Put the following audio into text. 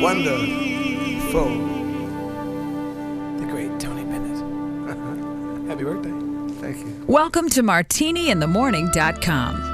wonderful, the great Tony Bennett. Happy birthday. Thank you. Welcome to MartiniInTheMorning.com.